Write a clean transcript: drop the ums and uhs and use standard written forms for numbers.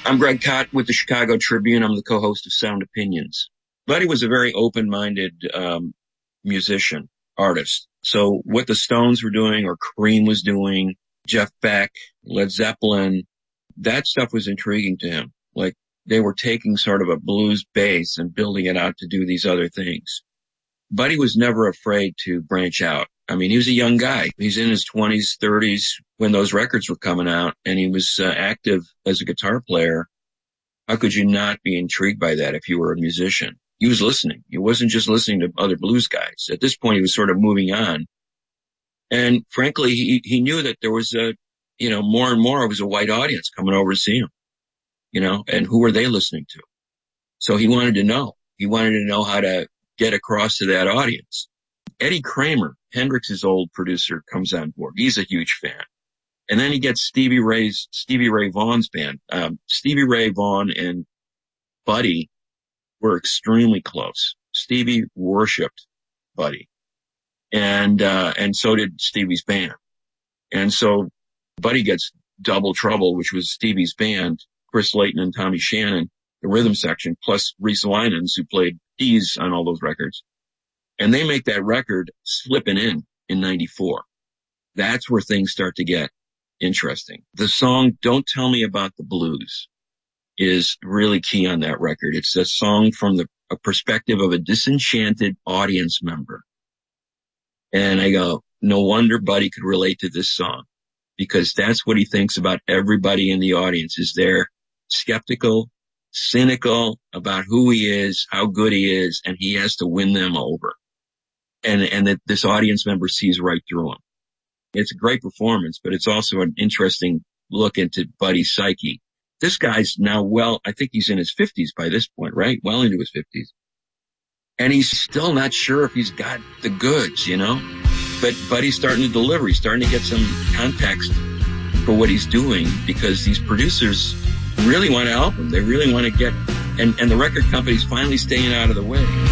I'm Greg Kot with the Chicago Tribune. I'm the co-host of Sound Opinions. Buddy was a very open-minded musician, artist. So what the Stones were doing or Cream was doing, Jeff Beck, Led Zeppelin, that stuff was intriguing to him. Like they were taking sort of a blues bass and building it out to do these other things. Buddy was never afraid to branch out. I mean, he was a young guy. He's in his 20s, 30s when those records were coming out, and he was active as a guitar player. How could you not be intrigued by that if you were a musician? He was listening. He wasn't just listening to other blues guys. At this point, he was sort of moving on. And frankly, he knew that there was more and more, it was a white audience coming over to see him, and who were they listening to? So he wanted to know. He wanted to know how to get across to that audience. Eddie Kramer, Hendrix's old producer, comes on board. He's a huge fan. And then he gets Stevie Ray Vaughan's band. Stevie Ray Vaughan and Buddy were extremely close. Stevie worshipped Buddy. And so did Stevie's band. And so Buddy gets Double Trouble, which was Stevie's band, Chris Layton and Tommy Shannon, the rhythm section, plus Reese Winans, who played keys on all those records. And they make that record Slippin' In 94. That's where things start to get interesting. The song Don't Tell Me About the Blues is really key on that record. It's a song from a perspective of a disenchanted audience member. And I go, no wonder Buddy could relate to this song, because that's what he thinks about everybody in the audience. Is they're skeptical, cynical about who he is, how good he is, and he has to win them over. And that this audience member sees right through him. It's a great performance, but it's also an interesting look into Buddy's psyche. This guy's now I think he's in his 50s by this point, right? Well into his 50s. And he's still not sure if he's got the goods, But Buddy's starting to deliver. He's starting to get some context for what he's doing, because these producers really want to help him. They really want to get, and the record company's finally staying out of the way.